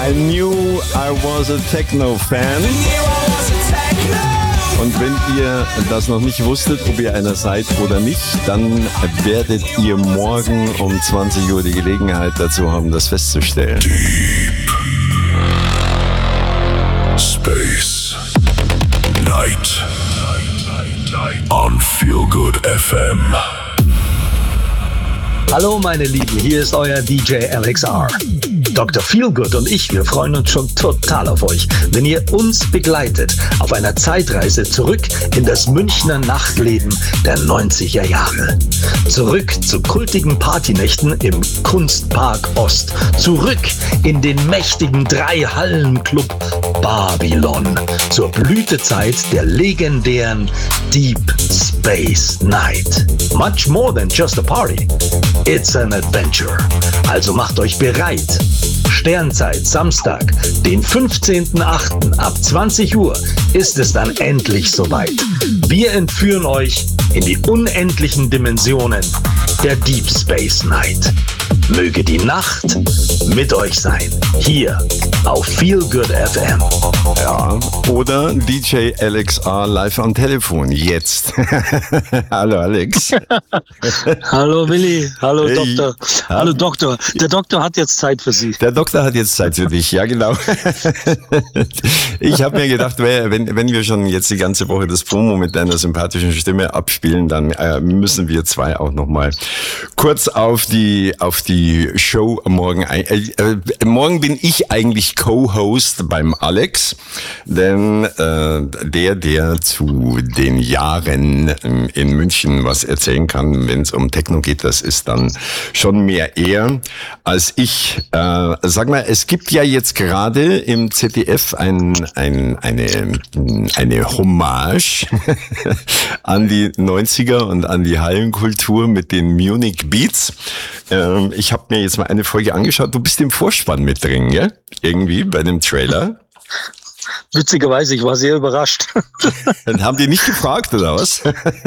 I knew I was a Techno-Fan. Und wenn ihr das noch nicht wusstet, ob ihr einer seid oder nicht, dann werdet ihr morgen um 20 Uhr die Gelegenheit dazu haben, das festzustellen. Deep Space Night on Feel Good FM. Hallo meine Lieben, hier ist euer DJ LXR. Dr. Feelgood und ich, wir freuen uns schon total auf euch, wenn ihr uns begleitet auf einer Zeitreise zurück in das Münchner Nachtleben der 90er Jahre. Zurück zu kultigen Partynächten im Kunstpark Ost. Zurück in den mächtigen 3-Hallen-Club Babylon. Zur Blütezeit der legendären Deep Space Night. Much more than just a party. It's an adventure. Also macht euch bereit. Sternzeit, Samstag, den 15.08. ab 20 Uhr ist es dann endlich soweit. Wir entführen euch in die unendlichen Dimensionen der Deep Space Night. Möge die Nacht mit euch sein. Hier auf Feel Good FM. Ja, oder DJ LXR live am Telefon. Jetzt. Hallo Alex. Hallo Willi. Hallo Hey. Doktor. Hallo Doktor. Der Doktor hat jetzt Zeit für Sie. Der Doktor hat jetzt Zeit für dich, ja genau. Ich habe mir gedacht, wenn wir schon jetzt die ganze Woche das Promo mit deiner sympathischen Stimme abspielen, dann müssen wir zwei auch nochmal kurz auf die Show morgen morgen bin ich eigentlich Co-Host beim Alex, denn der zu den Jahren in München was erzählen kann, wenn es um Techno geht, das ist dann schon mehr er als ich. Sag mal, es gibt ja jetzt gerade im ZDF eine Hommage an die 90er und an die Hallenkultur mit den Munich Beats. Ich habe mir jetzt mal eine Folge angeschaut. Du bist im Vorspann mit drin, gell? Irgendwie bei dem Trailer. Witzigerweise, ich war sehr überrascht. Dann haben die nicht gefragt, oder was?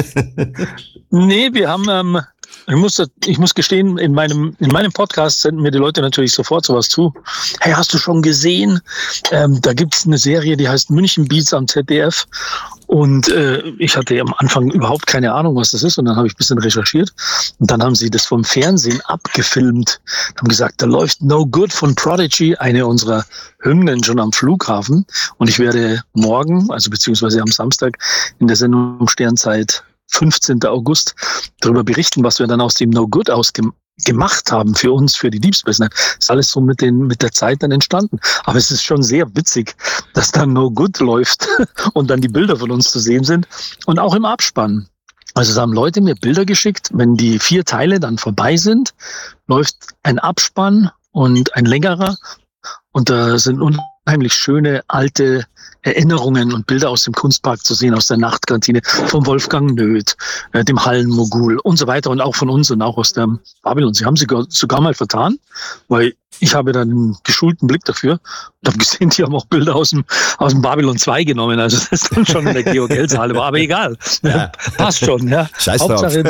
Nee, wir haben, ich muss gestehen, in meinem Podcast senden mir die Leute natürlich sofort sowas zu. Hey, hast du schon gesehen? Da gibt's eine Serie, die heißt München Beats am ZDF. Und ich hatte am Anfang überhaupt keine Ahnung, was das ist. Und dann habe ich ein bisschen recherchiert. Und dann haben sie das vom Fernsehen abgefilmt. Haben gesagt, da läuft No Good von Prodigy, eine unserer Hymnen, schon am Flughafen. Und ich werde morgen, also beziehungsweise am Samstag, in der Sendung Sternzeit 15. August darüber berichten, was wir dann aus dem No Good gemacht haben für uns, für die Deep Space Night. Das ist alles so mit der Zeit dann entstanden. Aber es ist schon sehr witzig, dass dann No Good läuft und dann die Bilder von uns zu sehen sind und auch im Abspann. Also es haben Leute mir Bilder geschickt, wenn die 4 Teile dann vorbei sind, läuft ein Abspann und ein längerer und da sind unheimlich schöne alte Erinnerungen und Bilder aus dem Kunstpark zu sehen, aus der Nachtkantine von Wolfgang Nöth, dem Hallenmogul und so weiter und auch von uns und auch aus der Babylon. Sie haben sich sogar mal vertan, weil ich habe dann einen geschulten Blick dafür und habe gesehen, die haben auch Bilder aus dem Babylon 2 genommen. Also das ist dann schon in der Georg-Elser-Halle, aber egal. Ja. Passt schon, ja. Scheiß Hauptsache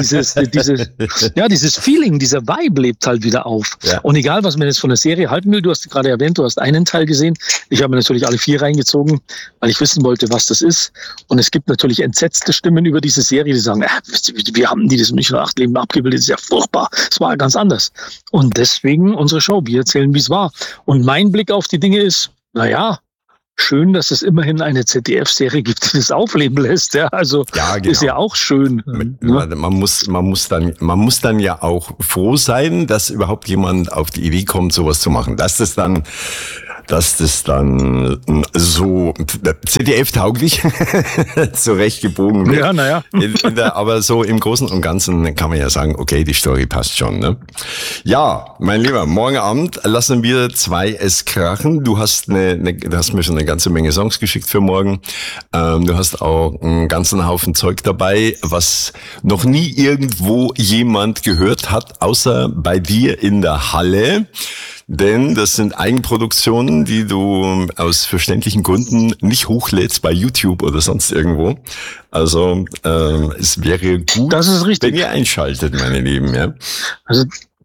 dieses Feeling, dieser Vibe lebt halt wieder auf. Ja. Und egal, was man jetzt von der Serie halten will, du hast gerade erwähnt, du hast einen Teil gesehen. Ich habe mir natürlich alle 4 reingezogen, weil ich wissen wollte, was das ist. Und es gibt natürlich entsetzte Stimmen über diese Serie, die sagen, wie haben die das Münchner Nachtleben abgebildet? Das ist ja furchtbar. Es war ganz anders. Und deswegen unsere Show. Wir erzählen, wie es war. Und mein Blick auf die Dinge ist, naja, schön, dass es immerhin eine ZDF-Serie gibt, die das aufleben lässt. Ja, also ja, genau. Ist ja auch schön. Man muss dann ja auch froh sein, dass überhaupt jemand auf die Idee kommt, sowas zu machen. Dass das dann so ZDF-tauglich zurechtgebogen wird. Ja, naja. Aber so im Großen und Ganzen kann man ja sagen, okay, die Story passt schon. Ne? Ja, mein Lieber, morgen Abend lassen wir 2 es krachen. Du hast du hast mir schon eine ganze Menge Songs geschickt für morgen. Du hast auch einen ganzen Haufen Zeug dabei, was noch nie irgendwo jemand gehört hat, außer bei dir in der Halle. Denn das sind Eigenproduktionen, die du aus verständlichen Gründen nicht hochlädst bei YouTube oder sonst irgendwo. Also es wäre gut, das ist richtig, wenn ihr einschaltet, meine Lieben. Ja. Also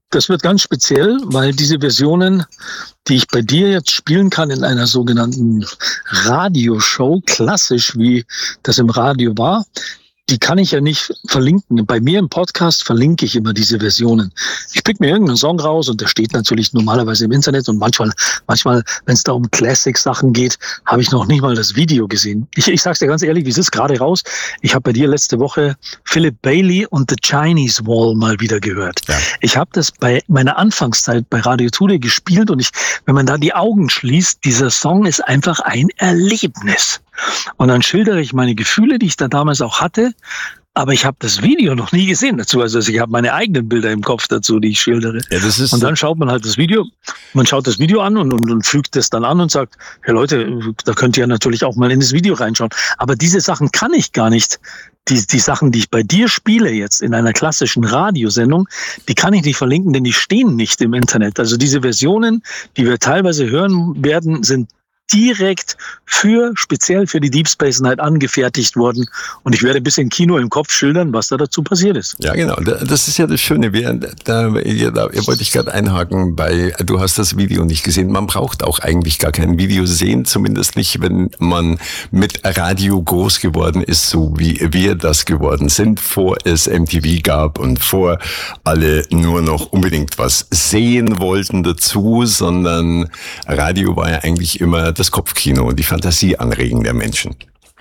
das wird ganz speziell, weil diese Versionen, die ich bei dir jetzt spielen kann in einer sogenannten Radioshow, klassisch wie das im Radio war, die kann ich ja nicht verlinken. Bei mir im Podcast verlinke ich immer diese Versionen. Ich pick mir irgendeinen Song raus und der steht natürlich normalerweise im Internet und manchmal, wenn es da um Classic-Sachen geht, habe ich noch nicht mal das Video gesehen. Ich sag's dir ganz ehrlich, wie es ist gerade raus. Ich habe bei dir letzte Woche Philip Bailey und The Chinese Wall mal wieder gehört. Ja. Ich habe das bei meiner Anfangszeit bei Radio Tude gespielt und wenn man da die Augen schließt, dieser Song ist einfach ein Erlebnis. Und dann schildere ich meine Gefühle, die ich da damals auch hatte, aber ich habe das Video noch nie gesehen dazu. Also ich habe meine eigenen Bilder im Kopf dazu, die ich schildere. Ja, und dann schaut man halt das Video, man schaut das Video an und fügt es dann an und sagt, hey Leute, da könnt ihr natürlich auch mal in das Video reinschauen. Aber diese Sachen kann ich gar nicht. Die Sachen, die ich bei dir spiele jetzt in einer klassischen Radiosendung, die kann ich nicht verlinken, denn die stehen nicht im Internet. Also diese Versionen, die wir teilweise hören werden, sind direkt speziell für die Deep Space Night angefertigt worden. Und ich werde ein bisschen Kino im Kopf schildern, was da dazu passiert ist. Ja, genau. Das ist ja das Schöne. Da wollte ich gerade einhaken du hast das Video nicht gesehen. Man braucht auch eigentlich gar kein Video sehen, zumindest nicht, wenn man mit Radio groß geworden ist, so wie wir das geworden sind, vor es MTV gab und vor alle nur noch unbedingt was sehen wollten dazu, sondern Radio war ja eigentlich immer das Kopfkino und die Fantasie anregen der Menschen.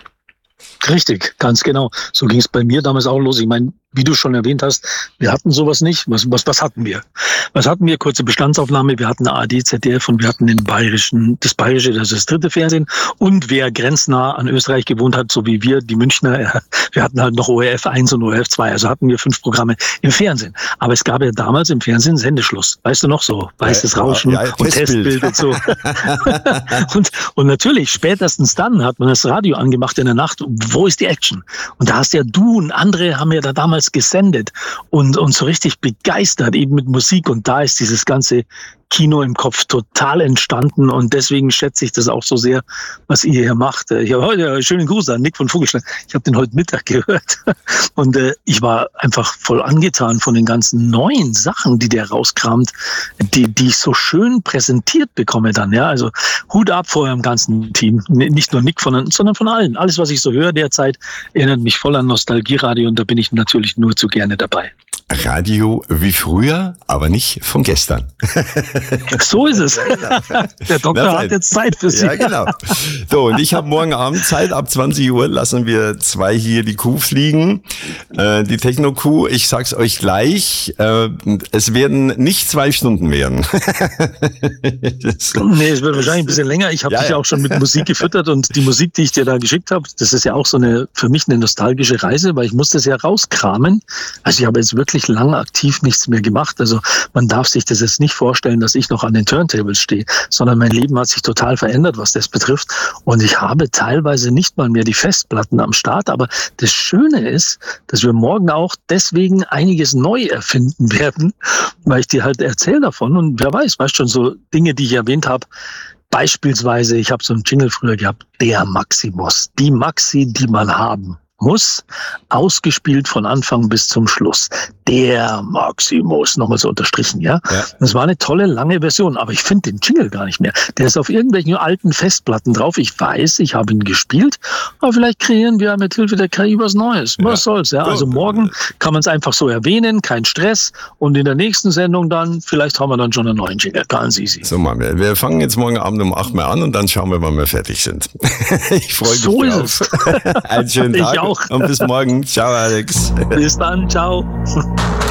Richtig, ganz genau. So ging es bei mir damals auch los. Ich meine, wie du schon erwähnt hast, wir hatten sowas nicht. Was hatten wir? Was hatten wir? Kurze Bestandsaufnahme. Wir hatten ARD, ZDF und wir hatten das Bayerische, das ist das dritte Fernsehen. Und wer grenznah an Österreich gewohnt hat, so wie wir, die Münchner, wir hatten halt noch ORF 1 und ORF 2. Also hatten wir 5 Programme im Fernsehen. Aber es gab ja damals im Fernsehen Sendeschluss. Weißt du noch so? Weißes Rauschen und Testbild und so. und natürlich, spätestens dann hat man das Radio angemacht in der Nacht. Wo ist die Action? Und da hast ja du und andere haben ja da damals gesendet und so richtig begeistert eben mit Musik und da ist dieses ganze Kino im Kopf total entstanden und deswegen schätze ich das auch so sehr, was ihr hier macht. Ich habe heute schönen Gruß an Nick von Vogelstein. Ich habe den heute Mittag gehört und ich war einfach voll angetan von den ganzen neuen Sachen, die der rauskramt, die ich so schön präsentiert bekomme dann. Ja, also Hut ab vor eurem ganzen Team. Nicht nur Nick, sondern von allen. Alles, was ich so höre derzeit, erinnert mich voll an Nostalgieradio und da bin ich natürlich nur zu gerne dabei. Radio wie früher, aber nicht von gestern. So ist es. Der Doktor hat jetzt Zeit für Sie. Ja, genau. So, und ich habe morgen Abend Zeit. Ab 20 Uhr lassen wir 2 hier die Kuh fliegen. Die Techno-Kuh, ich sag's euch gleich, es werden nicht 2 Stunden werden. Nee, es wird wahrscheinlich ein bisschen länger. Ich habe dich ja auch schon mit Musik gefüttert und die Musik, die ich dir da geschickt habe, das ist ja auch so für mich eine nostalgische Reise, weil ich musste es ja rauskramen. Also ich habe jetzt wirklich lange aktiv nichts mehr gemacht. Also man darf sich das jetzt nicht vorstellen, dass ich noch an den Turntables stehe, sondern mein Leben hat sich total verändert, was das betrifft. Und ich habe teilweise nicht mal mehr die Festplatten am Start. Aber das Schöne ist, dass wir morgen auch deswegen einiges neu erfinden werden, weil ich dir halt erzähle davon. Und wer weiß, weißt schon, so Dinge, die ich erwähnt habe, beispielsweise, ich habe so einen Jingle früher gehabt, der Maximus, die Maxi, die man haben muss, ausgespielt von Anfang bis zum Schluss. Der Maximus, nochmal so unterstrichen, ja. Das war eine tolle, lange Version, aber ich finde den Jingle gar nicht mehr. Der ist auf irgendwelchen alten Festplatten drauf. Ich weiß, ich habe ihn gespielt, aber vielleicht kreieren wir mit Hilfe der KI was Neues. Was soll's, ja. Also morgen kann man es einfach so erwähnen, kein Stress. Und in der nächsten Sendung dann, vielleicht haben wir dann schon einen neuen Jingle. Ganz easy. So machen wir. Wir fangen jetzt morgen Abend um 8 mal an und dann schauen wir, wann wir fertig sind. Ich freue mich so drauf. Ist es. Einen schönen Tag. Ich auch. Und bis morgen. Ciao, Alex. Bis dann. Ciao.